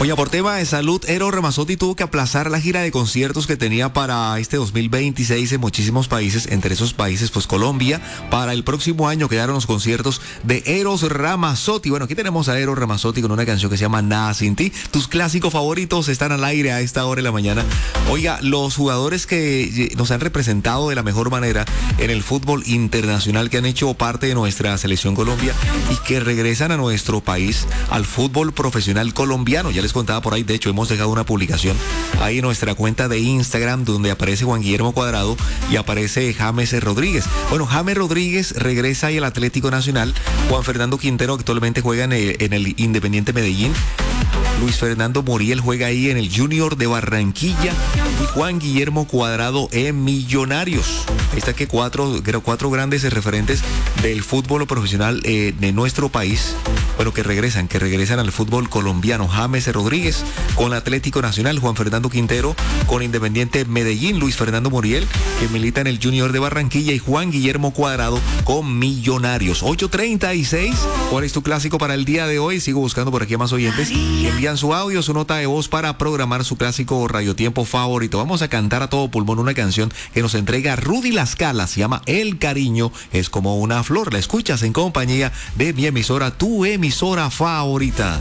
Oye, por tema de salud, Eros Ramazzotti tuvo que aplazar la gira de conciertos que tenía para este 2026 en muchísimos países, entre esos países, pues Colombia. Para el próximo año quedaron los conciertos de Eros Ramazzotti. Bueno, aquí tenemos a Eros Ramazzotti con una canción que se llama Nada Sin Ti. Tus clásicos favoritos están al aire a esta hora de la mañana. Oiga, los jugadores que nos han representado de la mejor manera en el fútbol internacional, que han hecho parte de nuestra selección Colombia y que regresan a nuestro país, al fútbol profesional colombiano. Ya les contaba por ahí, de hecho hemos dejado una publicación ahí en nuestra cuenta de Instagram donde aparece Juan Guillermo Cuadrado y aparece James Rodríguez. Bueno, James Rodríguez regresa ahí al Atlético Nacional. Juan Fernando Quintero actualmente juega en el Independiente Medellín. Luis Fernando Muriel juega ahí en el Junior de Barranquilla y Juan Guillermo Cuadrado en Millonarios. Ahí está que cuatro grandes referentes del fútbol profesional de nuestro país. Bueno, que regresan al fútbol colombiano. James Rodríguez con Atlético Nacional, Juan Fernando Quintero con Independiente Medellín, Luis Fernando Muriel, que milita en el Junior de Barranquilla, y Juan Guillermo Cuadrado con Millonarios. 8:36. ¿Cuál es tu clásico para el día de hoy? Sigo buscando por aquí a más oyentes. Envían su audio, su nota de voz para programar su clásico radiotiempo favorito. Vamos a cantar a todo pulmón una canción que nos entrega Rudy La Scala. Se llama El Cariño es como una flor. La escuchas en compañía de mi emisora, tu emisora favorita.